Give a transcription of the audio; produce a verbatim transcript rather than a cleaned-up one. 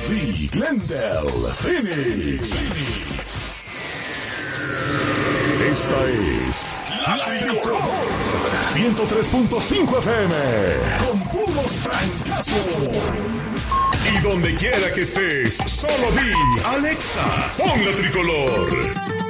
Boise, Glendale, Phoenix. Esta es La Tricolor ciento tres punto cinco F M con puros francazos. Y donde quiera que estés, solo di Alexa, pon La Tricolor.